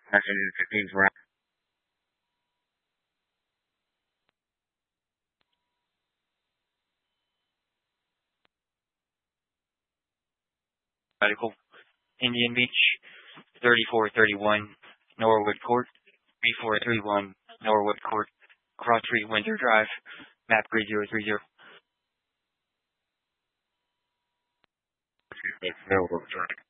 Afternoon 15 for Medical, Indian Beach, 3431 Norwood Court, 3431 Norwood Court, Cross Street, Winter Drive, map 3030. Railroad track.